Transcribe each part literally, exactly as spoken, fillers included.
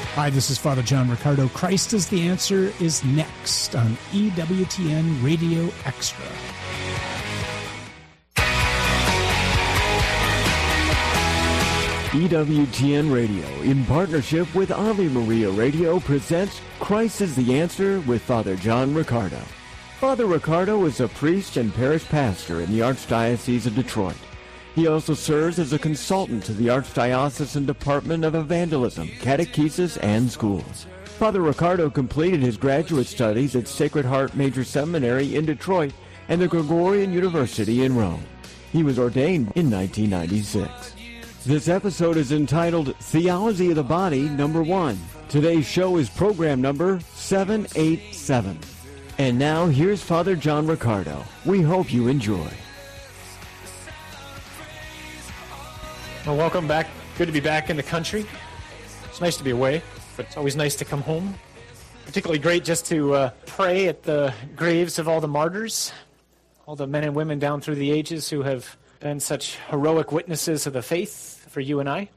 Hi, this is Father John Riccardo. Christ is the Answer is next on E W T N Radio Extra. E W T N Radio, in partnership with Ave Maria Radio, presents Christ is the Answer with Father John Riccardo. Father Riccardo is a priest and parish pastor in the Archdiocese of Detroit. He also serves as a consultant to the Archdiocesan Department of Evangelism, Catechesis, and Schools. Father Riccardo completed his graduate studies at Sacred Heart Major Seminary in Detroit and the Gregorian University in Rome. He was ordained in nineteen ninety-six. This episode is entitled Theology of the Body, Number One. Today's show is program number seven eighty-seven. And now, here's Father John Riccardo. We hope you enjoy. Well, welcome back. Good to be back in the country. It's nice to be away, but it's always nice to come home. Particularly great just to uh, pray at the graves of all the martyrs, all the men and women down through the ages who have been such heroic witnesses of the faith for you and I.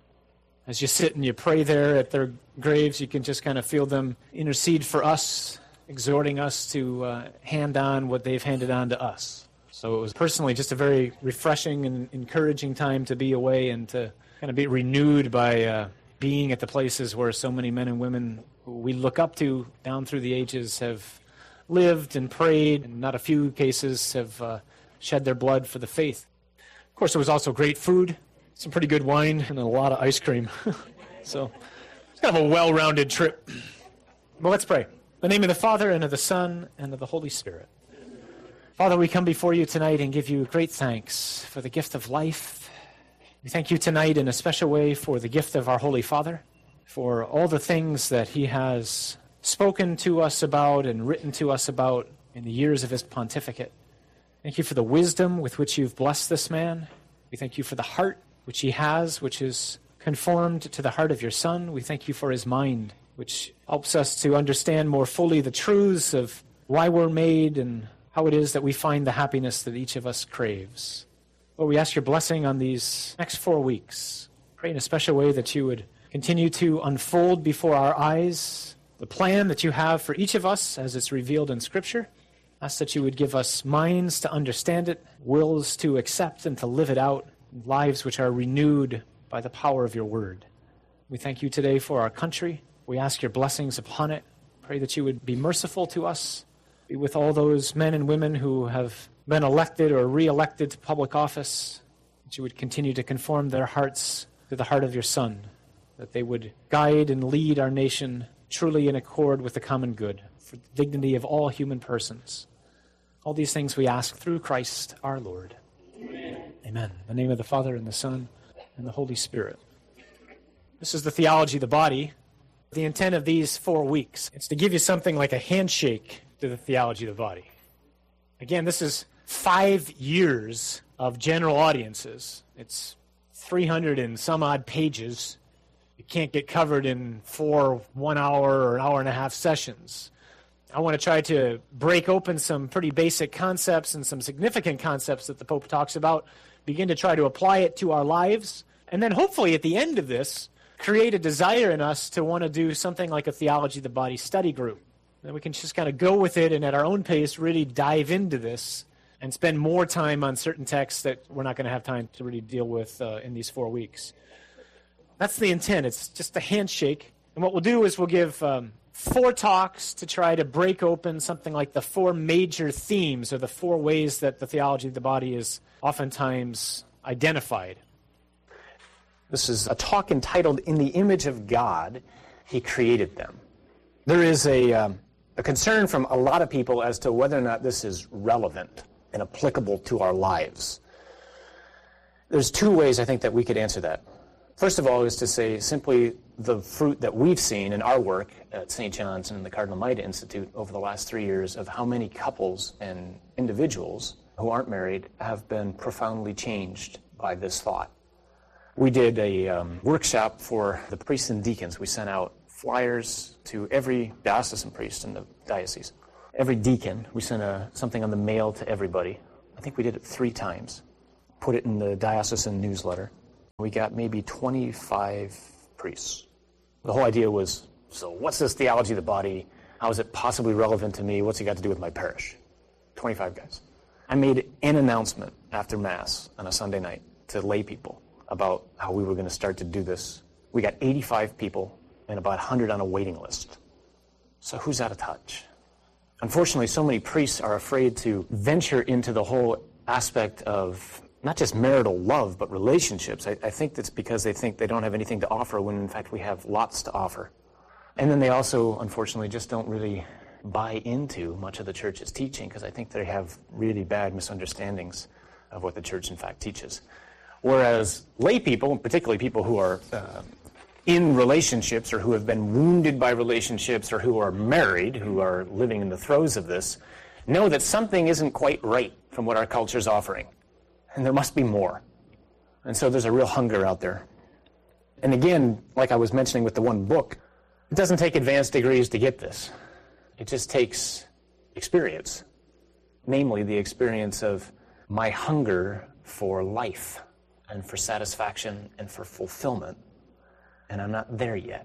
As you sit and you pray there at their graves, you can just kind of feel them intercede for us, exhorting us to uh, hand on what they've handed on to us. So it was personally just a very refreshing and encouraging time to be away and to kind of be renewed by uh, being at the places where so many men and women who we look up to down through the ages have lived and prayed, and not a few cases have uh, shed their blood for the faith. Of course, there was also great food, some pretty good wine, and a lot of ice cream. So it's kind of a well-rounded trip. Well, let's pray. In the name of the Father, and of the Son, and of the Holy Spirit. Father, we come before you tonight and give you great thanks for the gift of life. We thank you tonight in a special way for the gift of our Holy Father, for all the things that he has spoken to us about and written to us about in the years of his pontificate. Thank you for the wisdom with which you've blessed this man. We thank you for the heart which he has, which is conformed to the heart of your Son. We thank you for his mind, which helps us to understand more fully the truths of why we're made and how it is that we find the happiness that each of us craves. Lord, we ask your blessing on these next four weeks. Pray in a special way that you would continue to unfold before our eyes the plan that you have for each of us as it's revealed in Scripture. Ask that you would give us minds to understand it, wills to accept and to live it out, lives which are renewed by the power of your word. We thank you today for our country. We ask your blessings upon it. Pray that you would be merciful to us. Be with all those men and women who have been elected or re-elected to public office, that you would continue to conform their hearts to the heart of your Son, that they would guide and lead our nation truly in accord with the common good, for the dignity of all human persons. All these things we ask through Christ our Lord. Amen. Amen. In the name of the Father, and the Son, and the Holy Spirit. This is the theology of the body. The intent of these four weeks is to give you something like a handshake to the theology of the body. Again, this is five years of general audiences. It's three hundred and some odd pages. It can't get covered in four one-hour or an hour and a half sessions. I want to try to break open some pretty basic concepts and some significant concepts that the Pope talks about, begin to try to apply it to our lives, and then hopefully at the end of this, create a desire in us to want to do something like a Theology of the Body study group. Then we can just kind of go with it and at our own pace really dive into this and spend more time on certain texts that we're not going to have time to really deal with uh, in these four weeks. That's the intent. It's just a handshake. And what we'll do is we'll give um, four talks to try to break open something like the four major themes or the four ways that the theology of the body is oftentimes identified. This is a talk entitled, In the Image of God, He Created Them. There is a, um, a concern from a lot of people as to whether or not this is relevant and applicable to our lives. There's two ways I think that we could answer that. First of all is to say simply the fruit that we've seen in our work at Saint John's and the Cardinal Maida Institute over the last three years of how many couples and individuals who aren't married have been profoundly changed by this thought. We did a um, workshop for the priests and deacons. We sent out flyers to every diocesan priest in the diocese. Every deacon, we sent a, something on the mail to everybody. I think we did it three times. Put it in the diocesan newsletter. We got maybe twenty-five priests. The whole idea was, so what's this theology of the body? How is it possibly relevant to me? What's it got to do with my parish? twenty-five guys. I made an announcement after Mass on a Sunday night to lay people about how we were going to start to do this. We got eighty-five people and about one hundred on a waiting list. So who's out of touch? Unfortunately, so many priests are afraid to venture into the whole aspect of not just marital love, but relationships. I, I think that's because they think they don't have anything to offer when, in fact, we have lots to offer. And then they also, unfortunately, just don't really buy into much of the church's teaching because I think they have really bad misunderstandings of what the church, in fact, teaches. Whereas lay people, particularly people who are uh, in relationships or who have been wounded by relationships or who are married, who are living in the throes of this, know that something isn't quite right from what our culture is offering. And there must be more. And so there's a real hunger out there. And again, like I was mentioning with the one book, it doesn't take advanced degrees to get this. It just takes experience, namely the experience of my hunger for life and for satisfaction and for fulfillment. And I'm not there yet.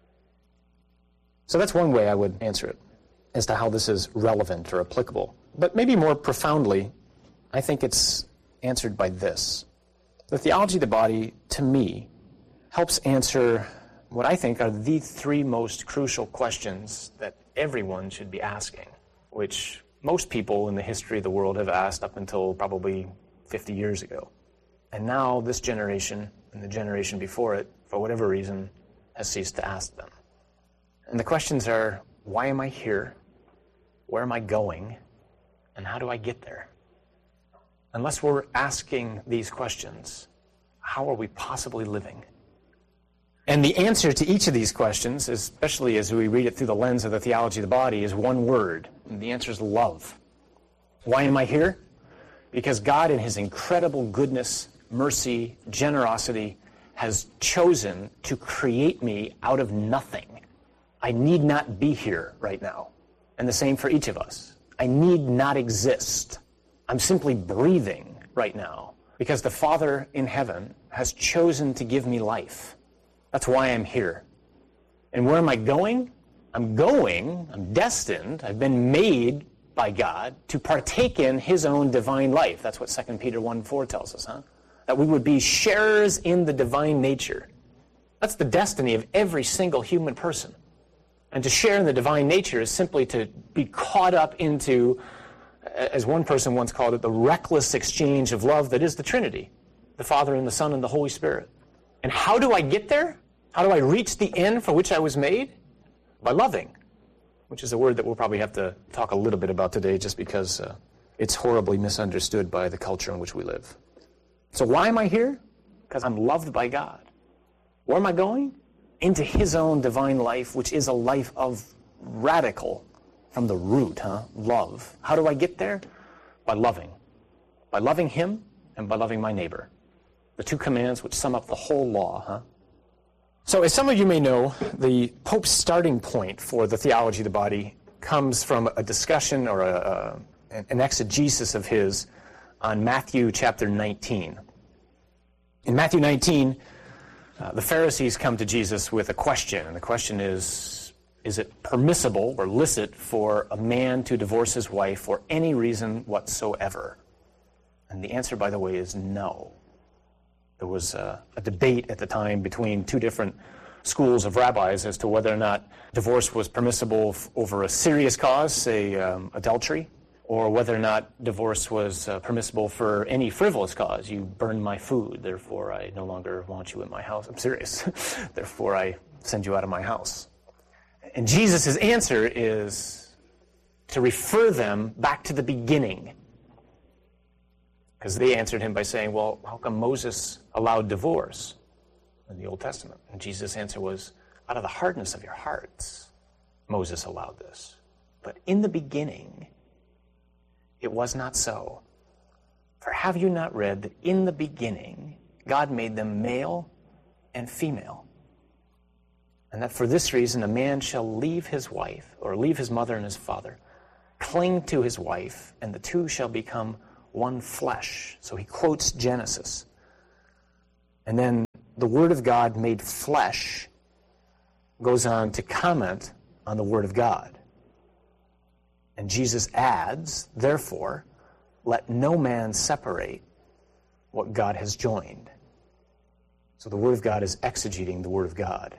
So that's one way I would answer it, as to how this is relevant or applicable. But maybe more profoundly, I think it's answered by this. The theology of the body, to me, helps answer what I think are the three most crucial questions that everyone should be asking, which most people in the history of the world have asked up until probably fifty years ago. And now this generation and the generation before it, for whatever reason, has ceased to ask them. And the questions are, why am I here? Where am I going? And how do I get there? Unless we're asking these questions, how are we possibly living? And the answer to each of these questions, especially as we read it through the lens of the theology of the body, is one word. And the answer is love. Why am I here? Because God, in his incredible goodness, mercy, generosity, has chosen to create me out of nothing. I need not be here right now. And the same for each of us. I need not exist. I'm simply breathing right now because the Father in heaven has chosen to give me life. That's why I'm here. And where am I going? I'm going, I'm destined, I've been made by God to partake in his own divine life. That's what Second Peter one four tells us, huh? That we would be sharers in the divine nature. That's the destiny of every single human person. And to share in the divine nature is simply to be caught up into, as one person once called it, the reckless exchange of love that is the Trinity, the Father and the Son and the Holy Spirit. And how do I get there? How do I reach the end for which I was made? By loving, which is a word that we'll probably have to talk a little bit about today just because uh, it's horribly misunderstood by the culture in which we live. So why am I here? Because I'm loved by God. Where am I going? Into his own divine life, which is a life of radical, from the root, huh? Love. How do I get there? By loving. By loving him and by loving my neighbor. The two commands which sum up the whole law, huh? So as some of you may know, the Pope's starting point for the theology of the body comes from a discussion or a, a, an exegesis of his on Matthew chapter nineteen. In Matthew nineteen, uh, the Pharisees come to Jesus with a question, and the question is, is it permissible or licit for a man to divorce his wife for any reason whatsoever? And the answer, by the way, is no. There was a, a debate at the time between two different schools of rabbis as to whether or not divorce was permissible f- over a serious cause, say um, adultery, or whether or not divorce was uh, permissible for any frivolous cause. You burned my food, therefore I no longer want you in my house. I'm serious. Therefore I send you out of my house. And Jesus' answer is to refer them back to the beginning. Because they answered him by saying, well, how come Moses allowed divorce in the Old Testament? And Jesus' answer was, out of the hardness of your hearts, Moses allowed this. But in the beginning, it was not so. For have you not read that in the beginning, God made them male and female? And that for this reason, a man shall leave his wife, or leave his mother and his father, cling to his wife, and the two shall become one flesh. So he quotes Genesis. And then the Word of God made flesh goes on to comment on the Word of God. And Jesus adds, therefore, let no man separate what God has joined. So the Word of God is exegeting the Word of God.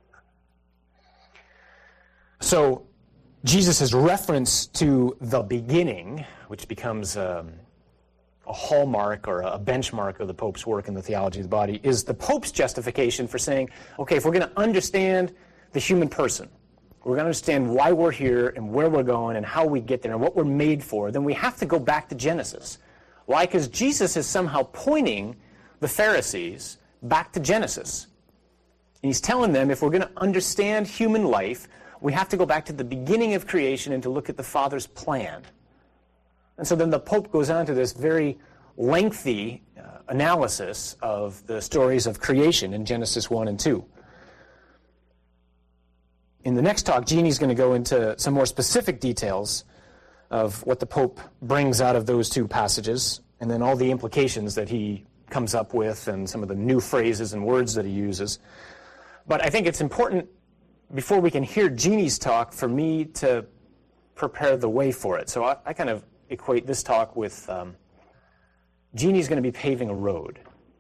So Jesus' reference to the beginning, which becomes um, a hallmark or a benchmark of the Pope's work in the theology of the body, is the Pope's justification for saying, okay, if we're going to understand the human person, we're going to understand why we're here and where we're going and how we get there and what we're made for, then we have to go back to Genesis. Why? Because Jesus is somehow pointing the Pharisees back to Genesis. And he's telling them if we're going to understand human life, we have to go back to the beginning of creation and to look at the Father's plan. And so then the Pope goes on to this very lengthy uh, analysis of the stories of creation in Genesis one and two. In the next talk, Jeannie's going to go into some more specific details of what the Pope brings out of those two passages, and then all the implications that he comes up with and some of the new phrases and words that he uses. But I think it's important, before we can hear Jeannie's talk, for me to prepare the way for it. So I, I kind of equate this talk with um, Jeannie's going to be paving a road.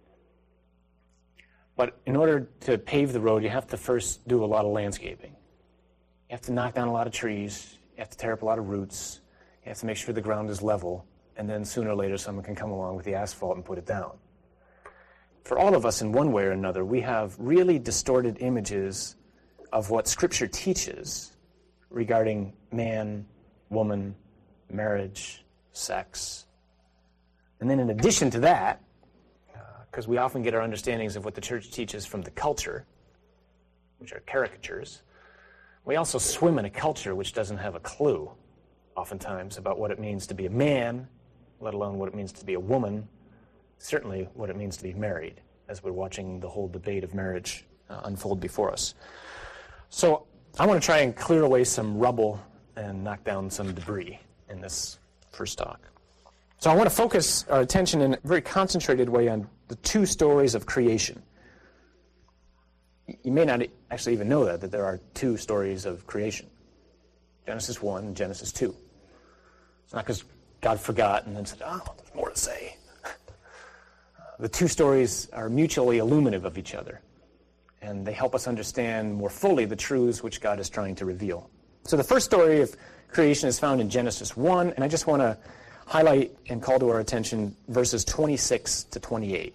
But in order to pave the road, you have to first do a lot of landscaping. You have to knock down a lot of trees. You have to tear up a lot of roots. You have to make sure the ground is level. And then sooner or later, someone can come along with the asphalt and put it down. For all of us, in one way or another, we have really distorted images of what Scripture teaches regarding man, woman, marriage, sex. And then in addition to that, because uh, we often get our understandings of what the church teaches from the culture, which are caricatures, we also swim in a culture which doesn't have a clue, oftentimes, about what it means to be a man, let alone what it means to be a woman, certainly what it means to be married, as we're watching the whole debate of marriage uh, unfold before us. So I want to try and clear away some rubble and knock down some debris in this first talk. So I want to focus our attention in a very concentrated way on the two stories of creation. You may not actually even know that, that there are two stories of creation. Genesis one and Genesis two. It's not because God forgot and then said, oh, there's more to say. The two stories are mutually illuminative of each other, and they help us understand more fully the truths which God is trying to reveal. So the first story of creation is found in Genesis one, and I just want to highlight and call to our attention verses twenty-six to twenty-eight.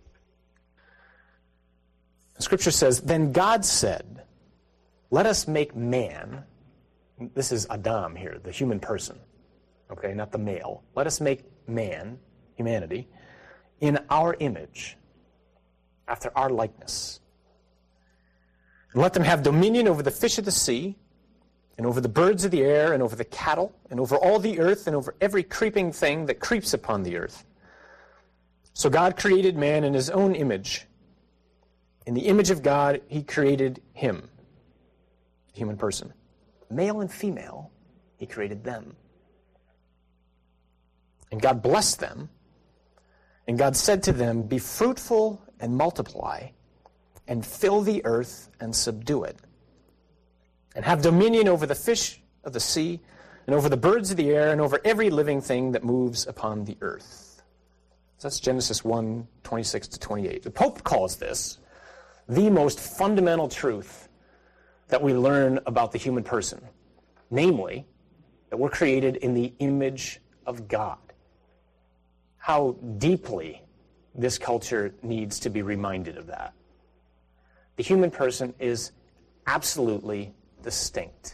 The Scripture says, then God said, let us make man, this is Adam here, the human person, okay, not the male. Let us make man, humanity, in our image, after our likeness. And let them have dominion over the fish of the sea, and over the birds of the air, and over the cattle, and over all the earth, and over every creeping thing that creeps upon the earth. So God created man in his own image. In the image of God, he created him, human person. Male and female, he created them. And God blessed them. And God said to them, be fruitful and multiply, and fill the earth and subdue it, and have dominion over the fish of the sea, and over the birds of the air, and over every living thing that moves upon the earth. So that's Genesis one, twenty-six to twenty-eight. The Pope calls this the most fundamental truth that we learn about the human person, namely, that we're created in the image of God. How deeply this culture needs to be reminded of that. The human person is absolutely distinct.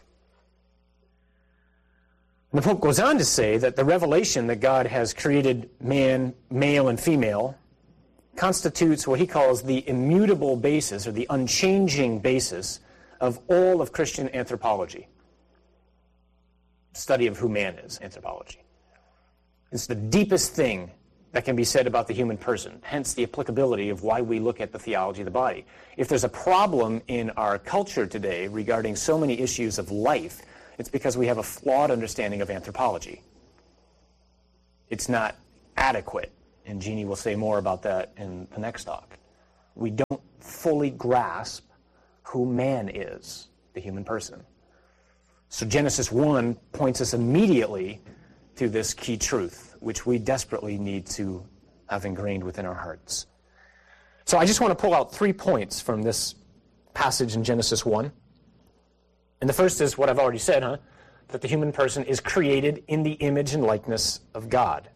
And the Pope goes on to say that the revelation that God has created man, male and female, constitutes what he calls the immutable basis, or the unchanging basis, of all of Christian anthropology. Study of who man is, anthropology. It's the deepest thing that can be said about the human person, hence the applicability of why we look at the theology of the body. If there's a problem in our culture today regarding so many issues of life, it's because we have a flawed understanding of anthropology. It's not adequate, and Jeannie will say more about that in the next talk. We don't fully grasp who man is, the human person. So Genesis one points us immediately to this key truth, which we desperately need to have ingrained within our hearts. So I just want to pull out three points from this passage in Genesis one. And the first is what I've already said, huh? That the human person is created in the image and likeness of God.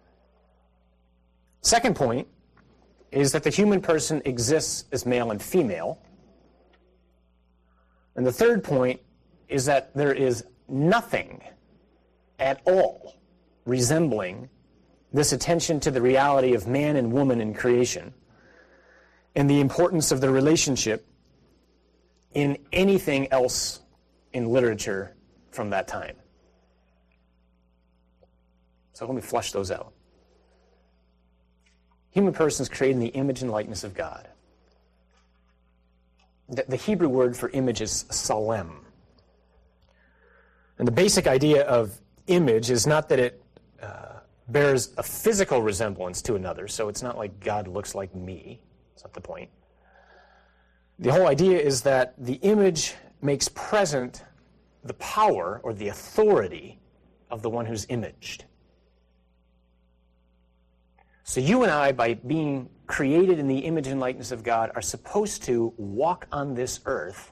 Second point is that the human person exists as male and female. And the third point is that there is nothing at all resembling this attention to the reality of man and woman in creation and the importance of the relationship in anything else in literature from that time. So let me flesh those out. Human person is created in the image and likeness of God. The, the Hebrew word for image is salem. And the basic idea of image is not that it uh, bears a physical resemblance to another, so it's not like God looks like me. That's not the point. The whole idea is that the image makes present the power or the authority of the one who's imaged. So you and I, by being created in the image and likeness of God, are supposed to walk on this earth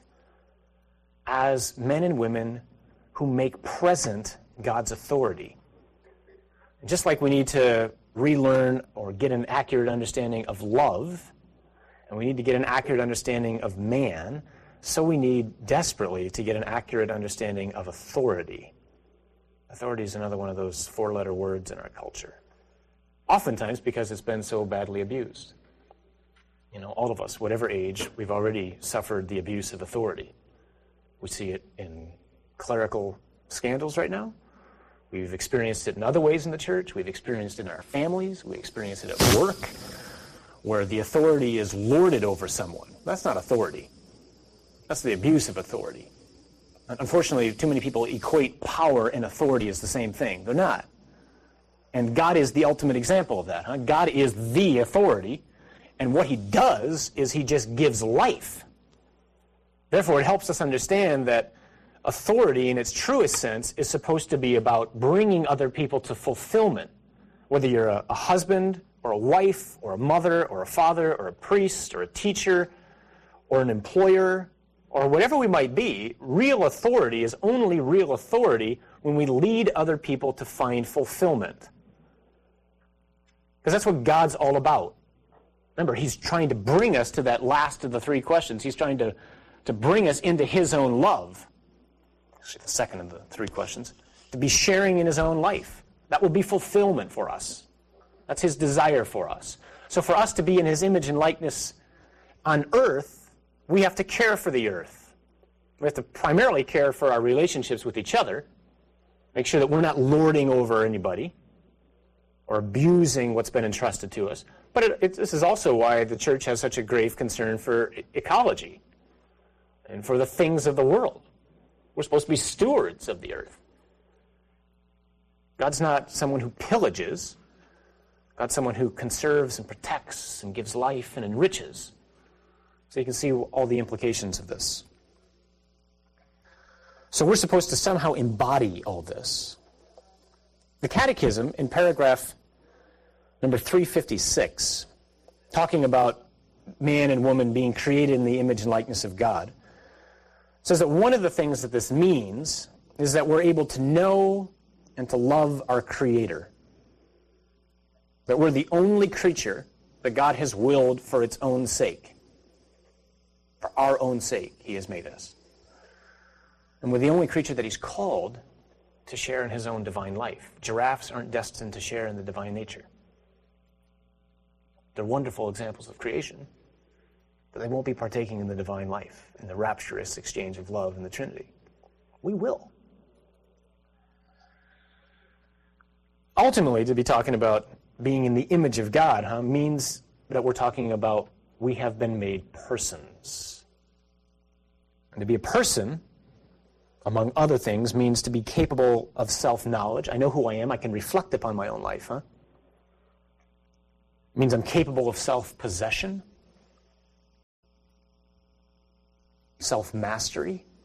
as men and women who make present God's authority. And just like we need to relearn or get an accurate understanding of love, and we need to get an accurate understanding of man, so we need desperately to get an accurate understanding of authority. Authority is another one of those four-letter words in our culture. Oftentimes because it's been so badly abused. You know, all of us, whatever age, we've already suffered the abuse of authority. We see it in clerical scandals right now. We've experienced it in other ways in the church. We've experienced it in our families. We experience it at work, where the authority is lorded over someone. That's not authority. That's the abuse of authority. Unfortunately, too many people equate power and authority as the same thing. They're not. And God is the ultimate example of that. Huh? God is the authority, and what he does is he just gives life. Therefore, it helps us understand that authority in its truest sense is supposed to be about bringing other people to fulfillment. Whether you're a, a husband or a wife or a mother or a father or a priest or a teacher or an employer or whatever we might be, real authority is only real authority when we lead other people to find fulfillment. Because that's what God's all about. Remember, he's trying to bring us to that last of the three questions. He's trying to, to bring us into his own love. Actually, the second of the three questions. To be sharing in his own life. That will be fulfillment for us. That's his desire for us. So for us to be in his image and likeness on earth, we have to care for the earth. We have to primarily care for our relationships with each other. Make sure that we're not lording over anybody or abusing what's been entrusted to us. But it, it, this is also why the church has such a grave concern for ecology and for the things of the world. We're supposed to be stewards of the earth. God's not someone who pillages. God's someone who conserves and protects and gives life and enriches. So you can see all the implications of this. So we're supposed to somehow embody all this. The Catechism, in paragraph number three fifty-six, talking about man and woman being created in the image and likeness of God, says that one of the things that this means is that we're able to know and to love our Creator. That we're the only creature that God has willed for its own sake. For our own sake, he has made us. And we're the only creature that he's called to share in his own divine life. Giraffes aren't destined to share in the divine nature. They're wonderful examples of creation, but they won't be partaking in the divine life, in the rapturous exchange of love in the Trinity. We will. Ultimately, to be talking about being in the image of God, huh, means that we're talking about we have been made persons. And to be a person, among other things, means to be capable of self-knowledge. I know who I am. I can reflect upon my own life. Huh? It means I'm capable of self-possession. self-mastery.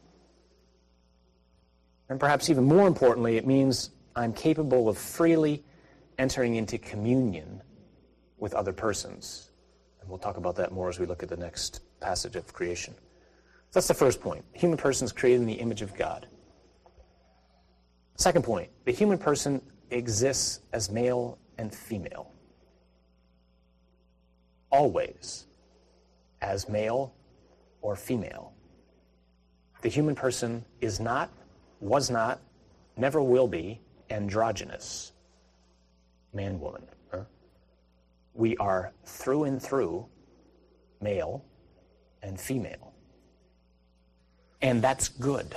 And perhaps even more importantly, it means I'm capable of freely entering into communion with other persons. And we'll talk about that more as we look at the next passage of creation. That's the first point. The human person is created in the image of God. Second point, the human person exists as male and female. Always as male or female. The human person is not, was not, never will be androgynous. Man, woman. Huh? We are through and through male and female. And that's good.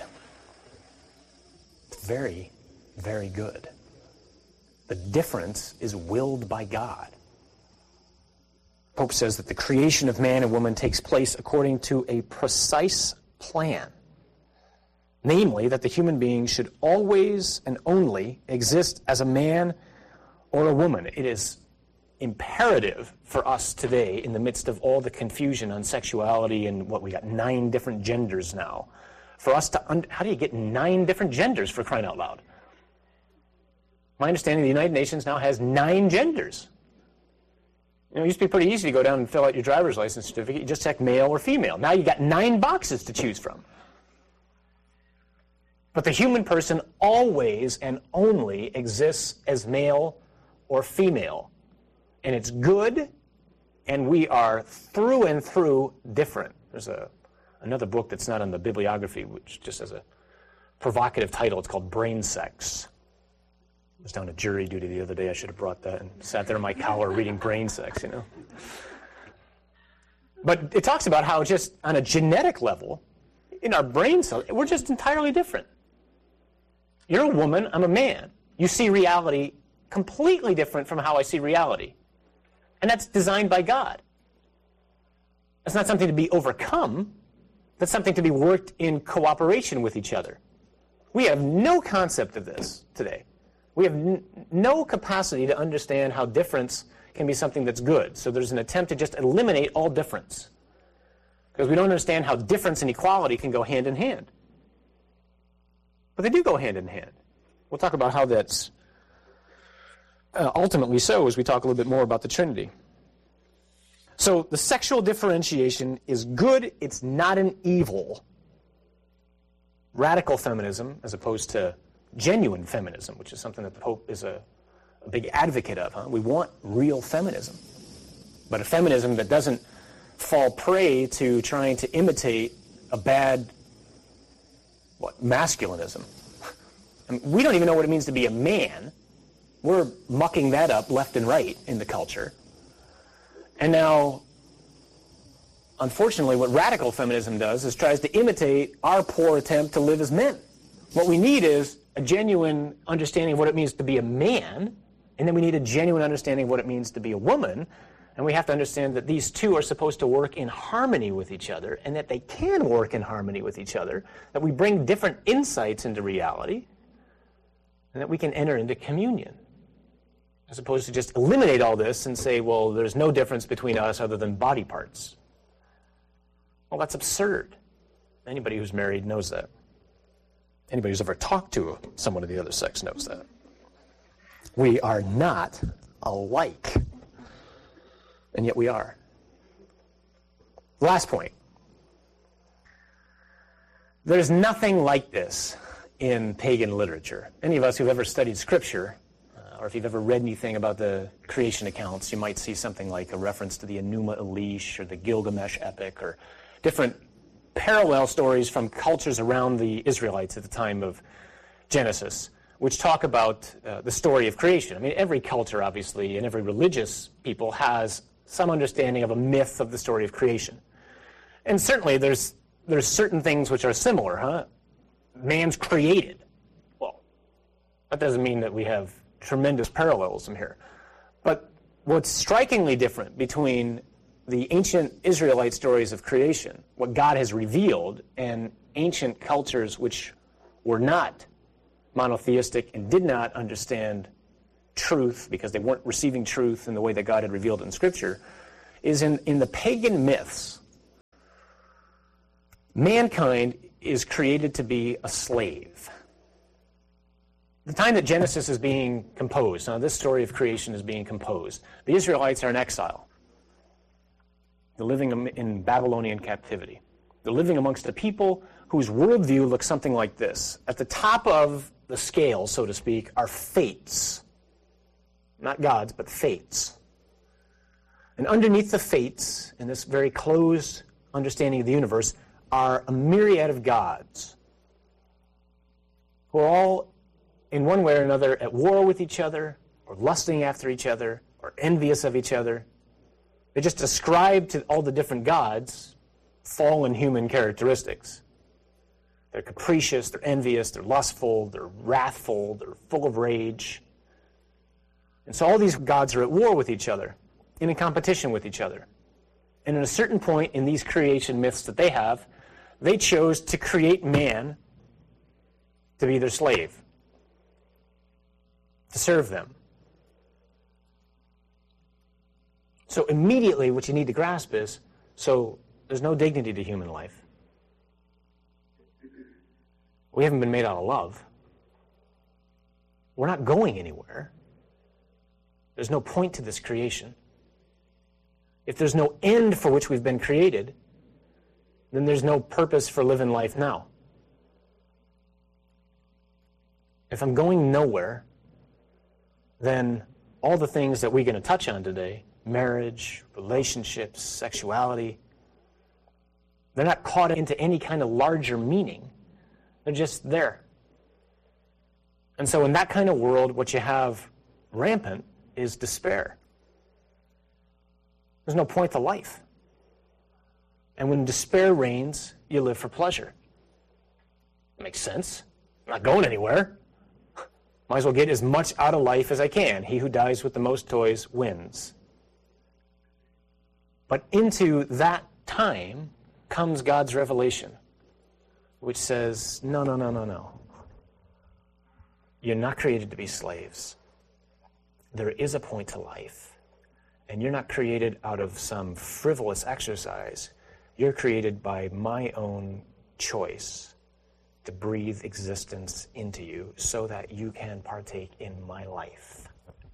Very, very good. The difference is willed by God. Pope says that the creation of man and woman takes place according to a precise plan. Namely, that the human being should always and only exist as a man or a woman. It is imperative for us today, in the midst of all the confusion on sexuality and what we got nine different genders now, for us to, un- how do you get nine different genders, for crying out loud? My understanding, the United Nations now has nine genders. You know, it used to be pretty easy to go down and fill out your driver's license certificate. You just check male or female. Now you got nine boxes to choose from. But the human person always and only exists as male or female. And it's good, and we are through and through different. There's a another book that's not on the bibliography, which just has a provocative title. It's called Brain Sex. I was down at jury duty the other day. I should have brought that and sat there in my collar reading Brain Sex, you know. But it talks about how just on a genetic level, in our brain cells, we're just entirely different. You're a woman, I'm a man. You see reality completely different from how I see reality. And that's designed by God. That's not something to be overcome. That's something to be worked in cooperation with each other. We have no concept of this today. We have n- no capacity to understand how difference can be something that's good. So there's an attempt to just eliminate all difference, because we don't understand how difference and equality can go hand in hand. But they do go hand in hand. We'll talk about how that's uh, ultimately so as we talk a little bit more about the Trinity. So the sexual differentiation is good. It's not an evil. Radical feminism, as opposed to genuine feminism, which is something that the Pope is a, a big advocate of. Huh? We want real feminism. But a feminism that doesn't fall prey to trying to imitate a bad what, masculinism. I mean, we don't even know what it means to be a man. We're mucking that up left and right in the culture. And now, unfortunately, what radical feminism does is tries to imitate our poor attempt to live as men. What we need is a genuine understanding of what it means to be a man, and then we need a genuine understanding of what it means to be a woman, and we have to understand that these two are supposed to work in harmony with each other, and that they can work in harmony with each other, that we bring different insights into reality, and that we can enter into communion, as opposed to just eliminate all this and say, well, there's no difference between us other than body parts. Well, that's absurd. Anybody who's married knows that. Anybody who's ever talked to someone of the other sex knows that. We are not alike. And yet we are. Last point. There's nothing like this in pagan literature. Any of us who've ever studied Scripture, uh, or if you've ever read anything about the creation accounts, you might see something like a reference to the Enuma Elish or the Gilgamesh epic, or different parallel stories from cultures around the Israelites at the time of Genesis, which talk about uh, the story of creation. I mean, every culture, obviously, and every religious people has some understanding of a myth of the story of creation. And certainly there's there's certain things which are similar, huh? Man's created. Well, that doesn't mean that we have tremendous parallelism here. But what's strikingly different between the ancient Israelite stories of creation, what God has revealed, and ancient cultures which were not monotheistic and did not understand truth because they weren't receiving truth in the way that God had revealed it in Scripture, is in, in the pagan myths. mankind is created to be a slave. The time that Genesis is being composed, now this story of creation is being composed, the Israelites are in exile. They're living in Babylonian captivity. They're living amongst a people whose worldview looks something like this. At the top of the scale, so to speak, are fates. Not gods, but fates. And underneath the fates, in this very closed understanding of the universe, are a myriad of gods who are all, in one way or another, at war with each other, or lusting after each other, or envious of each other. They just ascribe to all the different gods fallen human characteristics. They're capricious, they're envious, they're lustful, they're wrathful, they're full of rage. And so all these gods are at war with each other, and in competition with each other. And at a certain point in these creation myths that they have, they chose to create man to be their slave, to serve them. So immediately what you need to grasp is, so there's no dignity to human life. We haven't been made out of love. We're not going anywhere. There's no point to this creation. If there's no end for which we've been created, then there's no purpose for living life now. If I'm going nowhere, then all the things that we're going to touch on today, marriage, relationships, sexuality, they're not caught into any kind of larger meaning. They're just there. And so in that kind of world, what you have rampant is despair. There's no point to life. And when despair reigns, you live for pleasure. It makes sense. I'm not going anywhere. Might as well get as much out of life as I can. He who dies with the most toys wins. But into that time comes God's revelation, which says, no, no, no, no, no. You're not created to be slaves. There is a point to life. And you're not created out of some frivolous exercise. You're created by my own choice to breathe existence into you so that you can partake in my life.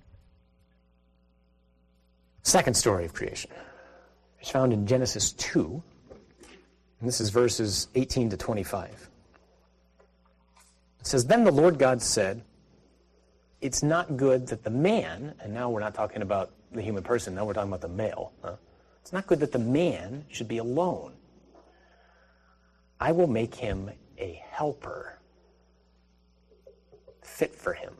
Second story of creation. It's found in Genesis two. And this is verses eighteen to twenty-five. It says, "Then the Lord God said, it's not good that the man," and now we're not talking about the human person, now we're talking about the male. Huh? "It's not good that the man should be alone. I will make him a helper fit for him."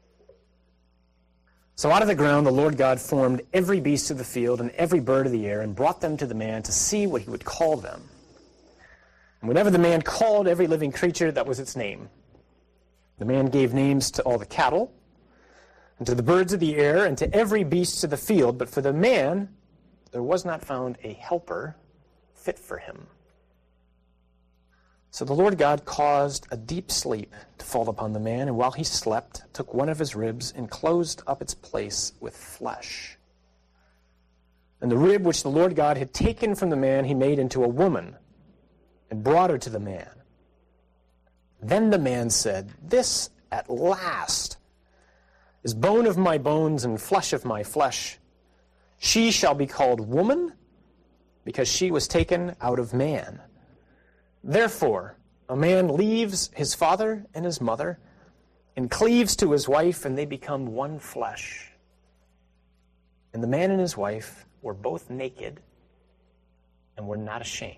So out of the ground the Lord God formed every beast of the field and every bird of the air and brought them to the man to see what he would call them. And whenever the man called every living creature, that was its name. The man gave names to all the cattle, and to the birds of the air, and to every beast of the field. But for the man, there was not found a helper fit for him. So the Lord God caused a deep sleep to fall upon the man, and while he slept, took one of his ribs and closed up its place with flesh. And the rib which the Lord God had taken from the man he made into a woman, and brought her to the man. Then the man said, "This at last is bone of my bones and flesh of my flesh. She shall be called woman, because she was taken out of man. Therefore, a man leaves his father and his mother, and cleaves to his wife, and they become one flesh. And the man and his wife were both naked, and were not ashamed."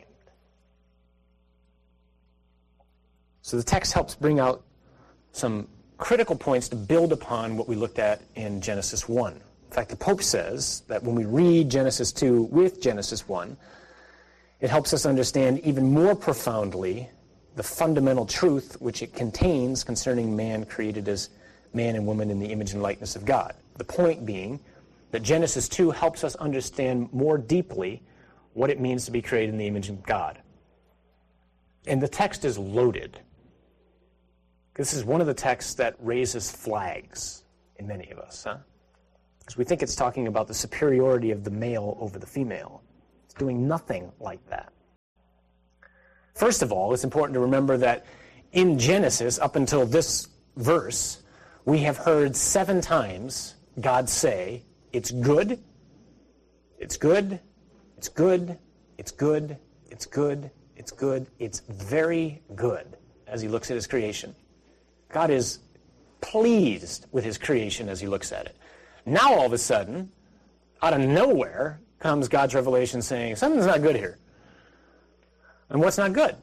So the text helps bring out some critical points to build upon what we looked at in Genesis one. In fact, the Pope says that when we read Genesis two with Genesis one, it helps us understand even more profoundly the fundamental truth which it contains concerning man created as man and woman in the image and likeness of God. The point being that Genesis two helps us understand more deeply what it means to be created in the image of God. And the text is loaded. This is one of the texts that raises flags in many of us, huh? Because we think it's talking about the superiority of the male over the female. It's doing nothing like that. First of all, it's important to remember that in Genesis, up until this verse, we have heard seven times God say, it's good, it's good, it's good, it's good, it's good, it's good, it's very good, as he looks at his creation. God is pleased with his creation as he looks at it. Now all of a sudden, out of nowhere, comes God's revelation saying, something's not good here. And what's not good?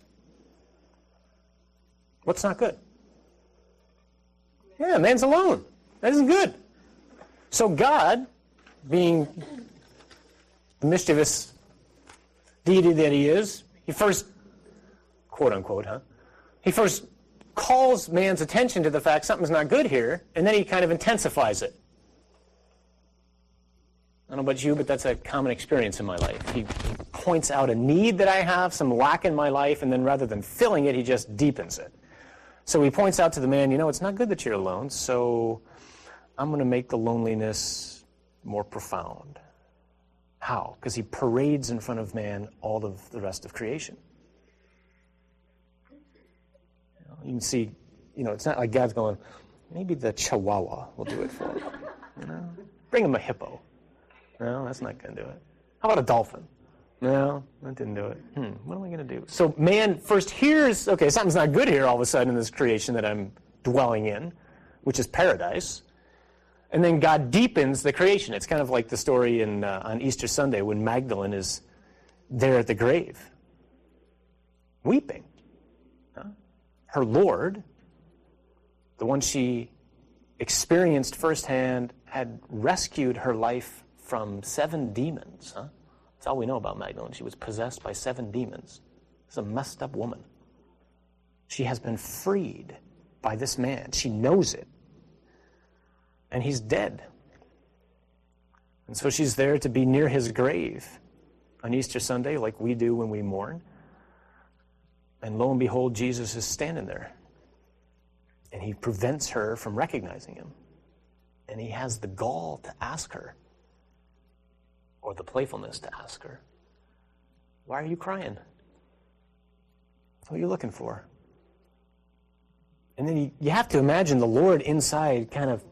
What's not good? Yeah, man's alone. That isn't good. So God, being the mischievous deity that he is, he first, quote unquote, huh? He first calls man's attention to the fact something's not good here, and then he kind of intensifies it. I don't know about you, but that's a common experience in my life. He, he points out a need that I have, some lack in my life, and then rather than filling it, he just deepens it. So he points out to the man, you know, it's not good that you're alone, so I'm going to make the loneliness more profound. How? Because he parades in front of man all of the rest of creation. You know, you can see, you know, it's not like God's going, maybe the chihuahua will do it for him. You know? Bring him a hippo. No, that's not going to do it. How about a dolphin? No, that didn't do it. Hmm, what am I going to do? So man first hears, okay, something's not good here all of a sudden in this creation that I'm dwelling in, which is paradise. And then God deepens the creation. It's kind of like the story in uh, on Easter Sunday when Magdalene is there at the grave, weeping. Huh? Her Lord, the one she experienced firsthand, had rescued her life from seven demons. Huh? That's all we know about Magdalene. She was possessed by seven demons. She's a messed up woman. She has been freed by this man. She knows it. And he's dead. And so she's there to be near his grave on Easter Sunday, like we do when we mourn. And lo and behold, Jesus is standing there. And he prevents her from recognizing him. And he has the gall to ask her, or the playfulness to ask her, why are you crying? What are you looking for? And then you, you have to imagine the Lord inside kind of,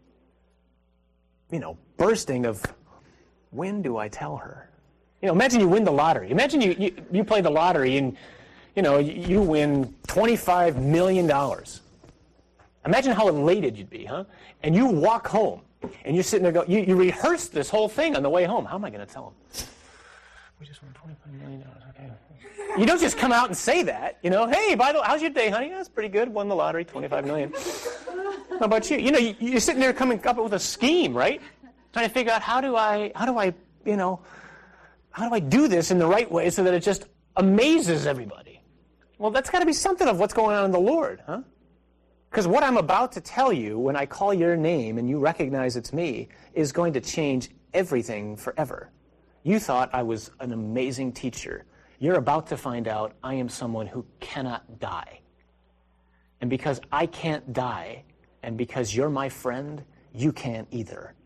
you know, bursting of, when do I tell her? You know, imagine you win the lottery. Imagine you, you, you play the lottery and, you know, you, you win twenty-five million dollars. Imagine how elated you'd be, huh? And you walk home, and you're sitting there going, you, you rehearse this whole thing on the way home. How am I going to tell him? We just won twenty-five million dollars, okay. You don't just come out and say that, you know, hey, by the way, how's your day, honey? That's pretty good, won the lottery, twenty-five million dollars. How about you? You know, you, you're sitting there coming up with a scheme, right? Trying to figure out how do I, how do I, you know, how do I do this in the right way so that it just amazes everybody? Well, that's got to be something of what's going on in the Lord, huh? Because what I'm about to tell you when I call your name and you recognize it's me is going to change everything forever. You thought I was an amazing teacher. You're about to find out I am someone who cannot die. And because I can't die, and because you're my friend, you can't either.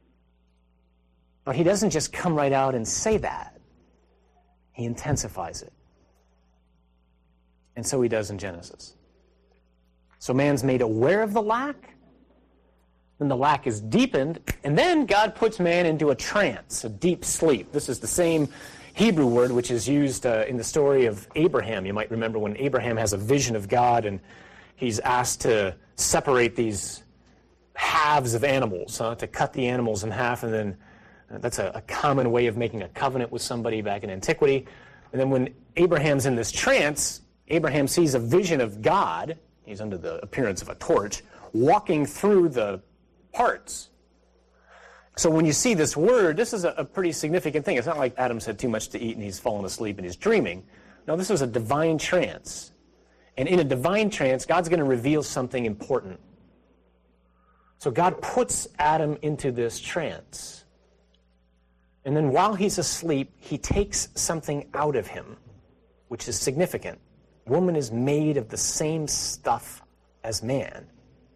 But he doesn't just come right out and say that. He intensifies it. And so he does in Genesis. So man's made aware of the lack, then the lack is deepened, and then God puts man into a trance, a deep sleep. This is the same Hebrew word which is used uh, in the story of Abraham. You might remember when Abraham has a vision of God and he's asked to separate these halves of animals, huh, to cut the animals in half, and then uh, that's a, a common way of making a covenant with somebody back in antiquity. And then when Abraham's in this trance, Abraham sees a vision of God. He's under the appearance of a torch, walking through the parts. So when you see this word, this is a, a pretty significant thing. It's not like Adam's had too much to eat and he's fallen asleep and he's dreaming. No, this was a divine trance. And in a divine trance, God's going to reveal something important. So God puts Adam into this trance. And then while he's asleep, he takes something out of him, which is significant. Woman is made of the same stuff as man.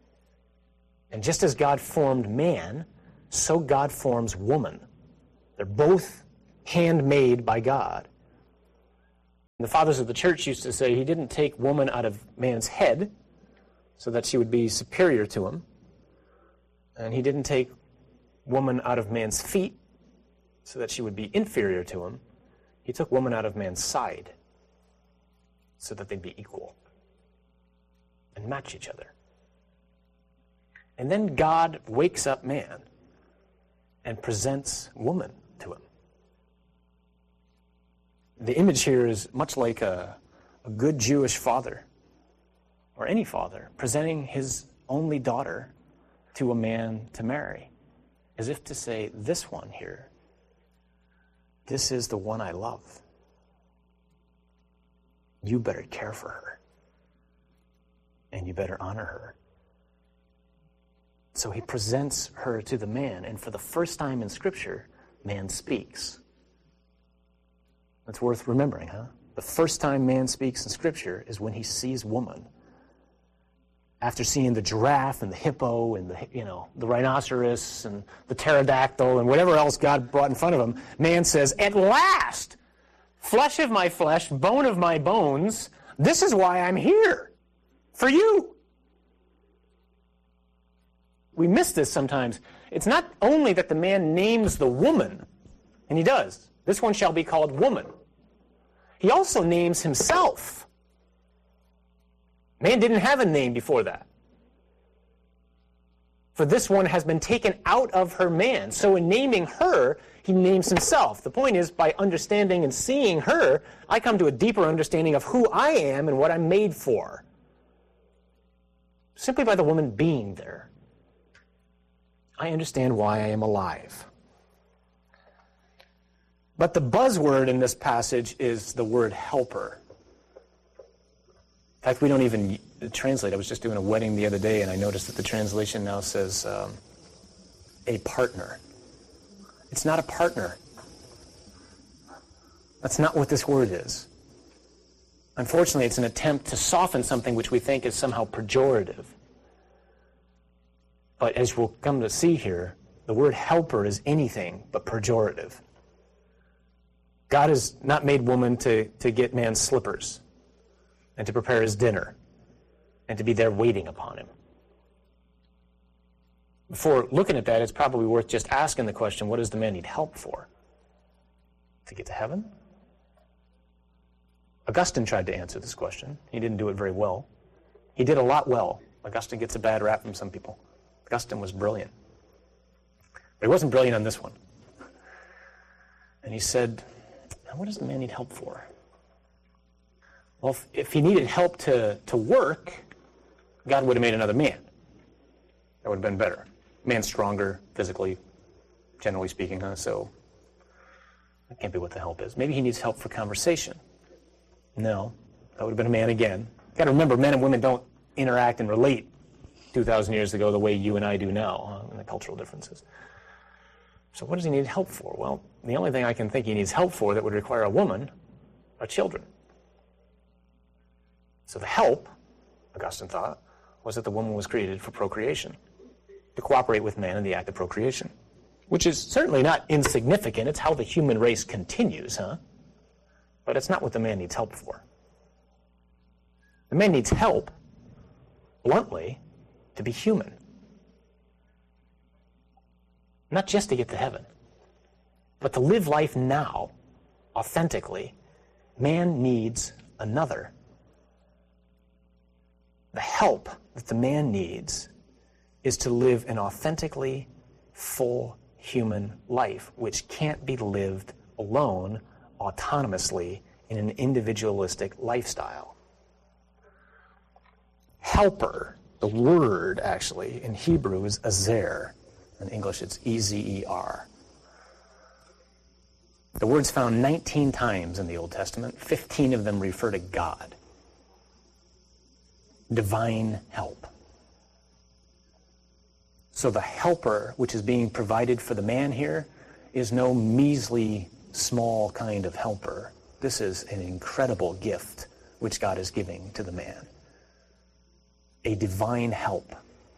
And just as God formed man, so God forms woman. They're both handmade by God. The fathers of the church used to say he didn't take woman out of man's head so that she would be superior to him, and he didn't take woman out of man's feet so that she would be inferior to him. He took woman out of man's side so that they'd be equal and match each other. And then God wakes up man and presents woman to him. The image here is much like a, a good Jewish father, or any father, presenting his only daughter to a man to marry, as if to say, this one here, this is the one I love. You better care for her, and you better honor her. So he presents her to the man, and for the first time in Scripture, man speaks. That's worth remembering, huh? The first time man speaks in Scripture is when he sees woman. After seeing the giraffe and the hippo and the, you know, the rhinoceros and the pterodactyl and whatever else God brought in front of him, man says, at last, flesh of my flesh, bone of my bones, this is why I'm here, for you. We miss this sometimes. It's not only that the man names the woman, and he does. This one shall be called woman. He also names himself. Man didn't have a name before that. For this one has been taken out of her man. So in naming her, he names himself. The point is, by understanding and seeing her, I come to a deeper understanding of who I am and what I'm made for. Simply by the woman being there, I understand why I am alive. But the buzzword in this passage is the word helper. In fact, we don't even translate. I was just doing a wedding the other day, and I noticed that the translation now says um, a partner. It's not a partner. That's not what this word is. Unfortunately, it's an attempt to soften something which we think is somehow pejorative. But as we'll come to see here, the word helper is anything but pejorative. God has not made woman to, to get man's slippers and to prepare his dinner and to be there waiting upon him. Before looking at that, it's probably worth just asking the question, what does the man need help for? To get to heaven? Augustine tried to answer this question. He didn't do it very well. He did a lot well. Augustine gets a bad rap from some people. Augustine was brilliant. But he wasn't brilliant on this one. And he said, what does the man need help for? Well, if, if he needed help to, to work, God would have made another man. That would have been better. Man's stronger physically, generally speaking, huh? So that can't be what the help is. Maybe he needs help for conversation. No, that would have been a man again. Got to remember, men and women don't interact and relate two thousand years ago the way you and I do now, huh? And the cultural differences. So what does he need help for? Well, the only thing I can think he needs help for that would require a woman are children. So the help, Augustine thought, was that the woman was created for procreation, to cooperate with man in the act of procreation, which is certainly not insignificant. It's how the human race continues, huh? But it's not what the man needs help for. The man needs help, bluntly, to be human. Not just to get to heaven, but to live life now, authentically. Man needs another. The help that the man needs is to live an authentically full human life, which can't be lived alone, autonomously, in an individualistic lifestyle. Helper, the word actually in Hebrew is azer. In English, it's E Z E R. The word's found nineteen times in the Old Testament. fifteen of them refer to God. Divine help. So the helper which is being provided for the man here is no measly, small kind of helper. This is an incredible gift which God is giving to the man. A divine help.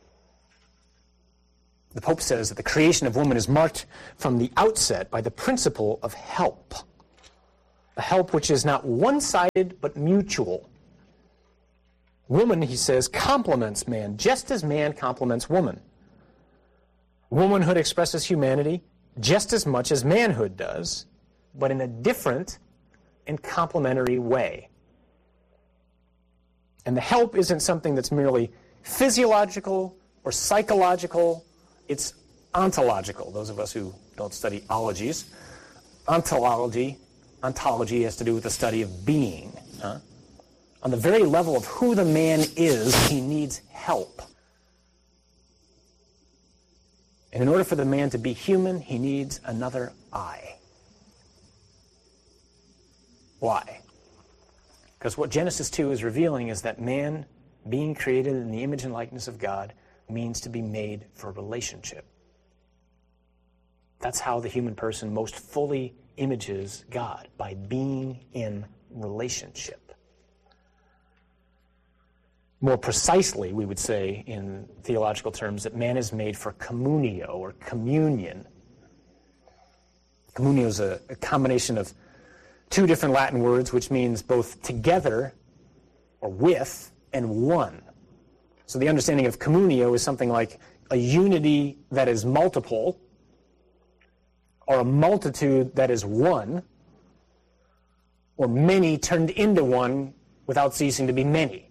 The Pope says that the creation of woman is marked from the outset by the principle of help. A help which is not one-sided, but mutual. Woman, he says, complements man, just as man complements woman. Womanhood expresses humanity just as much as manhood does, but in a different and complementary way. And the help isn't something that's merely physiological or psychological, it's ontological. Those of us who don't study ologies, ontology, ontology has to do with the study of being. Huh? On the very level of who the man is, he needs help. And in order for the man to be human, he needs another eye. Why? Because what Genesis two is revealing is that man, being created in the image and likeness of God, means to be made for relationship. That's how the human person most fully images God, by being in relationship. More precisely, we would say in theological terms that man is made for communio or communion. Communio is a, a combination of two different Latin words which means both together or with and one. So the understanding of communio is something like a unity that is multiple or a multitude that is one, or many turned into one without ceasing to be many.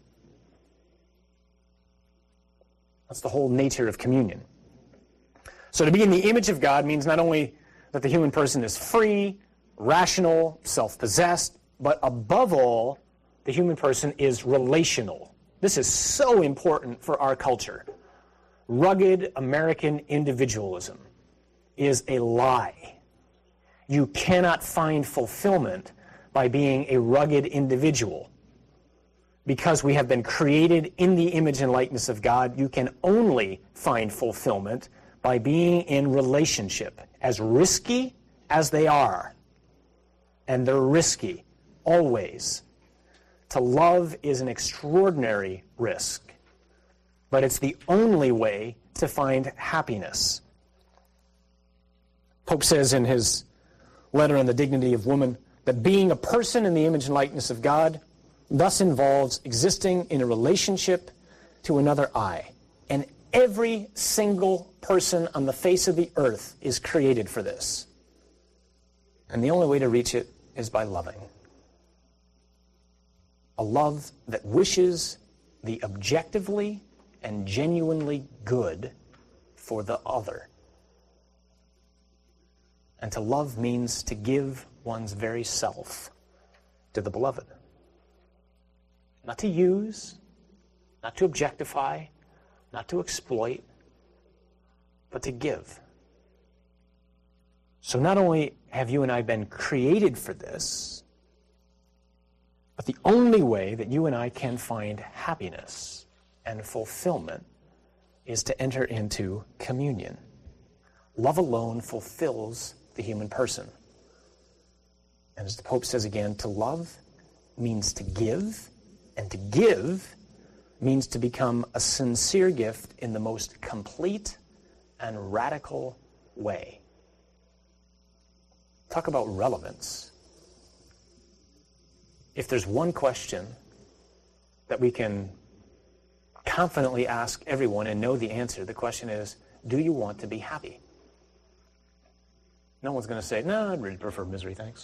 That's the whole nature of communion. So to be in the image of God means not only that the human person is free, rational, self-possessed, but above all, the human person is relational. This is so important for our culture. Rugged American individualism is a lie. You cannot find fulfillment by being a rugged individual. Because we have been created in the image and likeness of God, you can only find fulfillment by being in relationship. As risky as they are, and they're risky, always. To love is an extraordinary risk, but it's the only way to find happiness. Pope says in his letter on the dignity of woman that being a person in the image and likeness of God thus involves existing in a relationship to another I. And every single person on the face of the earth is created for this. And the only way to reach it is by loving. A love that wishes the objectively and genuinely good for the other. And to love means to give one's very self to the beloved. Not to use, not to objectify, not to exploit, but to give. So not only have you and I been created for this, but the only way that you and I can find happiness and fulfillment is to enter into communion. Love alone fulfills the human person. And as the Pope says again, to love means to give, and to give means to become a sincere gift in the most complete and radical way. Talk about relevance. If there's one question that we can confidently ask everyone and know the answer, the question is, do you want to be happy? No one's going to say, no, I'd really prefer misery, thanks.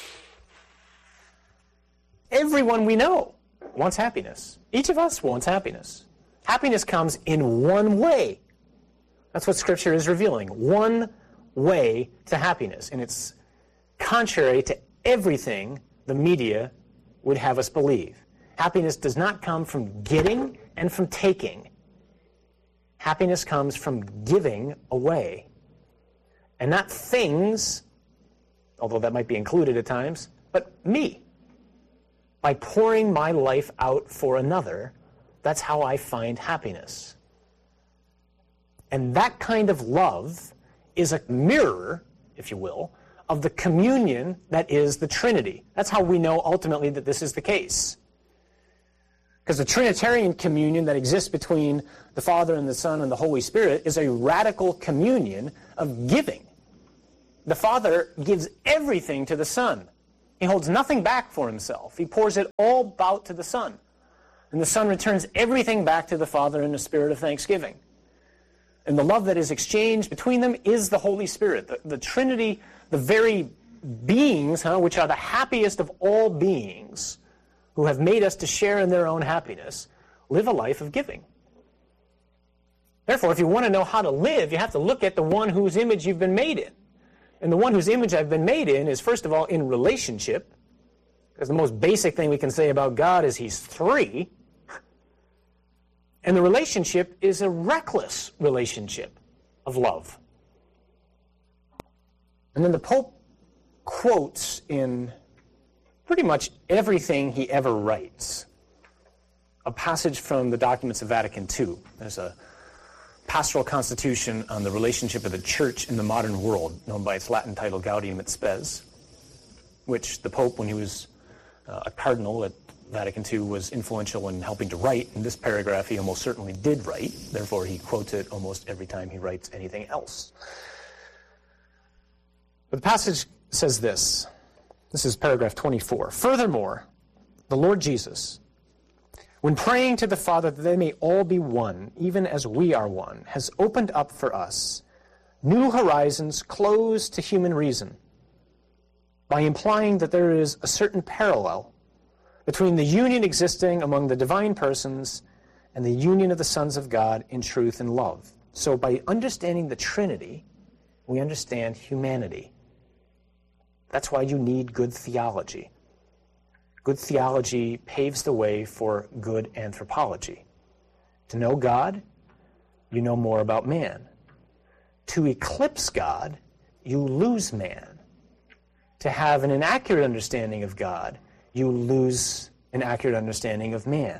Everyone we know wants happiness. Each of us wants happiness. Happiness comes in one way. That's what Scripture is revealing. One way to happiness. And it's contrary to everything the media would have us believe. Happiness does not come from getting and from taking. Happiness comes from giving away. And not things, although that might be included at times, but me. By pouring my life out for another, that's how I find happiness. And that kind of love is a mirror, if you will, of the communion that is the Trinity. That's how we know ultimately that this is the case. Because the Trinitarian communion that exists between the Father and the Son and the Holy Spirit is a radical communion of giving. The Father gives everything to the Son He holds nothing back for himself. He pours it all out to the Son. And the Son returns everything back to the Father in a spirit of thanksgiving. And the love that is exchanged between them is the Holy Spirit. The, the Trinity, the very beings, huh, which are the happiest of all beings, who have made us to share in their own happiness, live a life of giving. Therefore, if you want to know how to live, you have to look at the one whose image you've been made in. And the one whose image I've been made in is, first of all, in relationship, because the most basic thing we can say about God is he's three. And the relationship is a reckless relationship of love. And then the Pope quotes in pretty much everything he ever writes a passage from the documents of Vatican Two. There's a pastoral constitution on the relationship of the Church in the modern world, known by its Latin title Gaudium et Spes, which the Pope, when he was uh, a cardinal at Vatican Two, was influential in helping to write. In this paragraph, he almost certainly did write. Therefore, he quotes it almost every time he writes anything else. But the passage says this. This is paragraph twenty-four. Furthermore, the Lord Jesus, when praying to the Father that they may all be one, even as we are one, has opened up for us new horizons closed to human reason by implying that there is a certain parallel between the union existing among the divine persons and the union of the sons of God in truth and love. So by understanding the Trinity, we understand humanity. That's why you need good theology. Good theology paves the way for good anthropology. To know God, you know more about man. To eclipse God, you lose man. To have an inaccurate understanding of God, you lose an accurate understanding of man.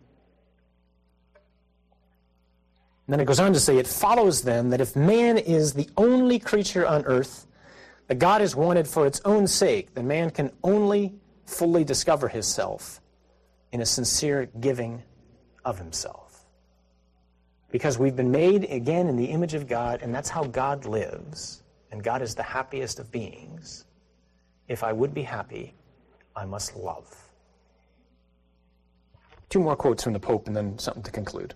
And then it goes on to say, it follows then that if man is the only creature on earth that God has wanted for its own sake, then man can only fully discover himself in a sincere giving of himself. Because we've been made, again, in the image of God, and that's how God lives. And God is the happiest of beings. If I would be happy, I must love. Two more quotes from the Pope and then something to conclude.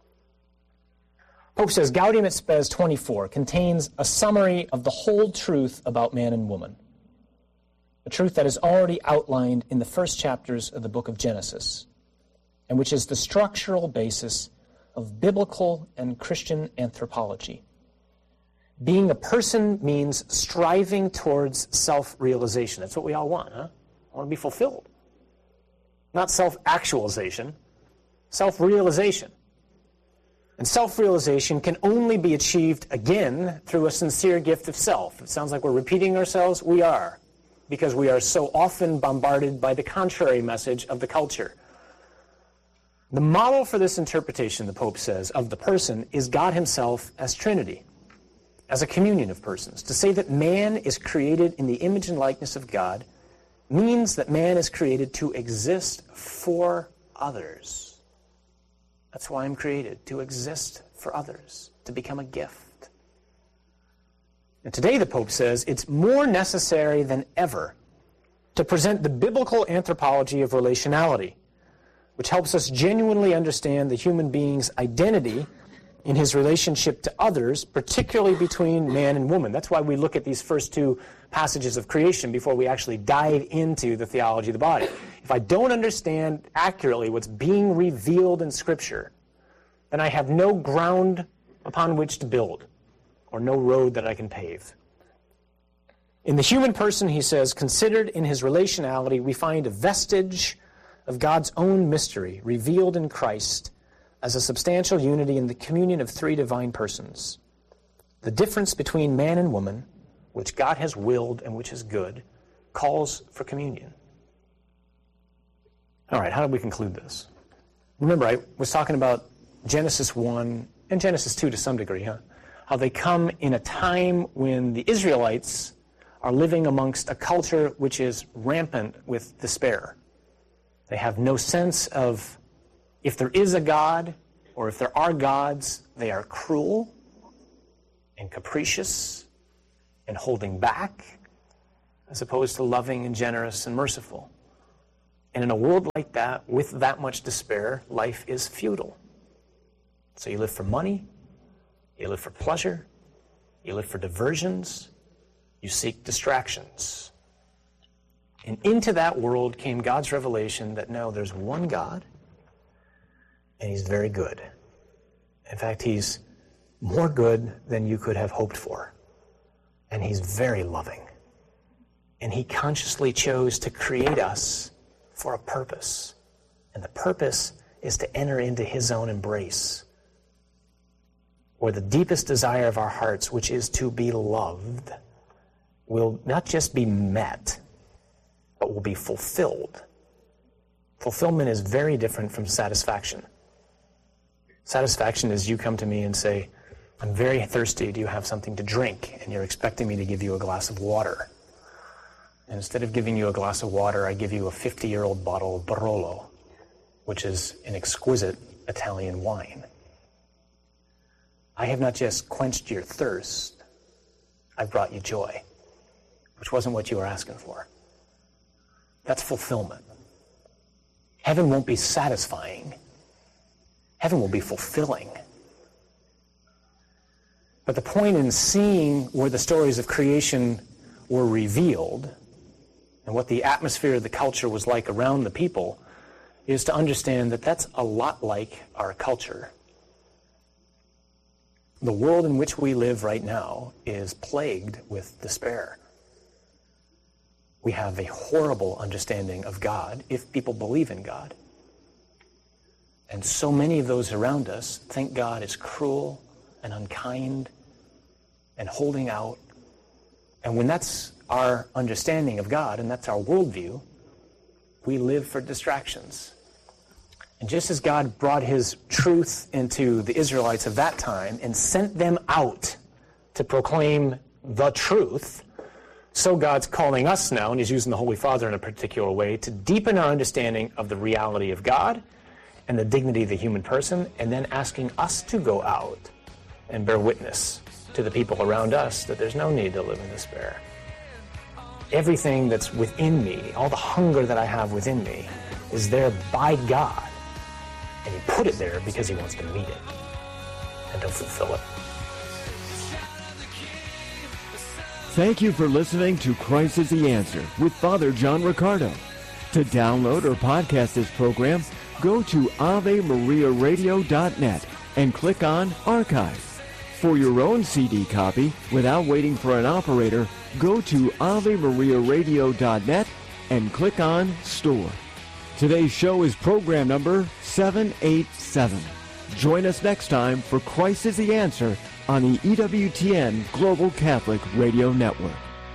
Pope says, Gaudium et Spes twenty-four contains a summary of the whole truth about man and woman. A truth that is already outlined in the first chapters of the book of Genesis, and which is the structural basis of biblical and Christian anthropology. Being a person means striving towards self-realization. That's what we all want, huh? I want to be fulfilled. Not self-actualization, self-realization. And self-realization can only be achieved, again, through a sincere gift of self. It sounds like we're repeating ourselves. We are, because we are so often bombarded by the contrary message of the culture. The model for this interpretation, the Pope says, of the person is God himself as Trinity, as a communion of persons. To say that man is created in the image and likeness of God means that man is created to exist for others. That's why I'm created, to exist for others, to become a gift. And today, the Pope says, it's more necessary than ever to present the biblical anthropology of relationality, which helps us genuinely understand the human being's identity in his relationship to others, particularly between man and woman. That's why we look at these first two passages of creation before we actually dive into the theology of the body. If I don't understand accurately what's being revealed in Scripture, then I have no ground upon which to build, or no road that I can pave. In the human person, he says, considered in his relationality, we find a vestige of God's own mystery revealed in Christ as a substantial unity in the communion of three divine persons. The difference between man and woman, which God has willed and which is good, calls for communion. All right, how do we conclude this? Remember, I was talking about Genesis one and Genesis two to some degree, huh? How they come in a time when the Israelites are living amongst a culture which is rampant with despair. They have no sense of, if there is a God, or if there are gods, they are cruel and capricious and holding back. as opposed to loving and generous and merciful. And in a world like that, with that much despair, life is futile. So you live for money, you live for pleasure, you live for diversions, you seek distractions. And into that world came God's revelation that no, there's one God, and he's very good. In fact, he's more good than you could have hoped for. And he's very loving. And he consciously chose to create us for a purpose. And the purpose is to enter into his own embrace, where the deepest desire of our hearts, which is to be loved, will not just be met, but will be fulfilled. Fulfillment is very different from satisfaction. Satisfaction is you come to me and say, I'm very thirsty, do you have something to drink? And you're expecting me to give you a glass of water. And instead of giving you a glass of water, I give you a fifty-year-old bottle of Barolo, which is an exquisite Italian wine. I have not just quenched your thirst, I've brought you joy, which wasn't what you were asking for. That's fulfillment. Heaven won't be satisfying. Heaven will be fulfilling. But the point in seeing where the stories of creation were revealed and what the atmosphere of the culture was like around the people is to understand that that's a lot like our culture. The world in which we live right now is plagued with despair. We have a horrible understanding of God if people believe in God. And so many of those around us think God is cruel and unkind and holding out. And when that's our understanding of God and that's our worldview, we live for distractions. And just as God brought his truth into the Israelites of that time and sent them out to proclaim the truth, so God's calling us now, and he's using the Holy Father in a particular way, to deepen our understanding of the reality of God and the dignity of the human person, and then asking us to go out and bear witness to the people around us that there's no need to live in despair. Everything that's within me, all the hunger that I have within me, is there by God. And he put it there because he wants to meet it and to fulfill it. Thank you for listening to Christ is the Answer with Father John Riccardo. To download or podcast this program, go to ave maria radio dot net and click on Archive. For your own C D copy, without waiting for an operator, go to ave maria radio dot net and click on Store. Today's show is program number seven eighty-seven. Join us next time for Christ is the Answer on the E W T N Global Catholic Radio Network.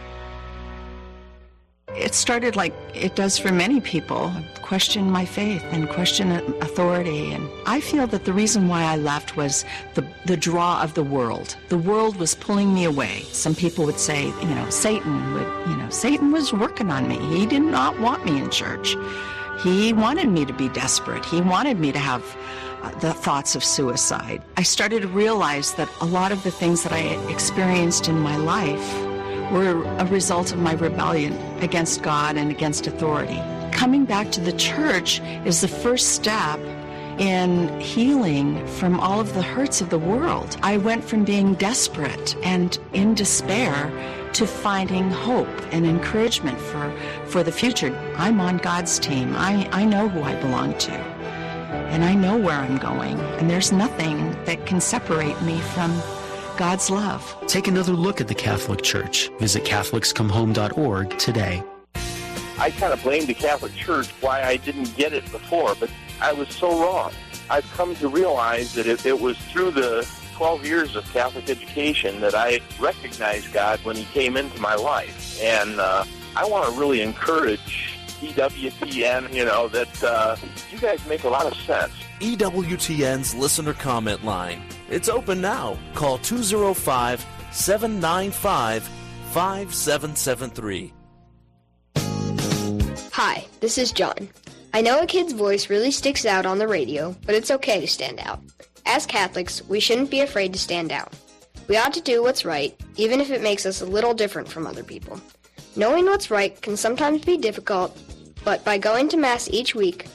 It started like it does for many people, question my faith and question authority. And I feel that the reason why I left was the, the draw of the world. The world was pulling me away. Some people would say, you know, Satan would, you know, Satan was working on me. He did not want me in church. He wanted me to be desperate. He wanted me to have uh, the thoughts of suicide. I started to realize that a lot of the things that I experienced in my life were a result of my rebellion against God and against authority. Coming back to the church is the first step in healing from all of the hurts of the world. I went from being desperate and in despair to finding hope and encouragement for, for the future. I'm on God's team. I, I know who I belong to, and I know where I'm going, and there's nothing that can separate me from God's love. Take another look at the Catholic Church. Visit Catholics Come Home dot org today. I kind of blame the Catholic Church why I didn't get it before, but I was so wrong. I've come to realize that it, it was through the twelve years of Catholic education that I recognized God when he came into my life. And uh, I want to really encourage E W T N, you know, that uh, you guys make a lot of sense. E W T N's listener comment line. It's open now. Call two oh five, seven nine five, five seven seven three. Hi, this is John. I know a kid's voice really sticks out on the radio, but it's okay to stand out. As Catholics, we shouldn't be afraid to stand out. We ought to do what's right, even if it makes us a little different from other people. Knowing what's right can sometimes be difficult, but by going to Mass each week,